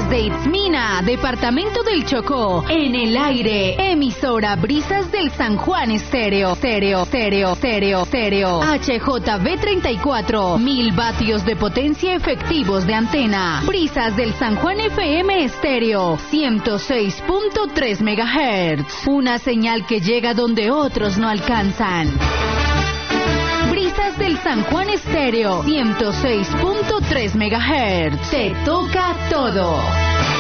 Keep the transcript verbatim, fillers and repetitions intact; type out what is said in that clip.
Desde Itzmina, departamento del Chocó, en el aire, emisora Brisas del San Juan Estéreo, Estéreo, Estéreo, Estéreo, Estéreo, H J B treinta y cuatro, mil vatios de potencia efectivos de antena. Brisas del San Juan F M Estéreo, ciento seis punto tres megahertz, una señal que llega donde otros no alcanzan. Brisas del San Juan Estéreo, ciento seis punto tres megahertz. Te toca todo.